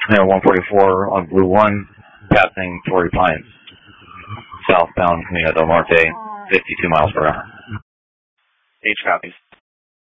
Air 144 on Blue 1, passing Torrey Pines, southbound Camino del Norte, 52 miles per hour. H copies.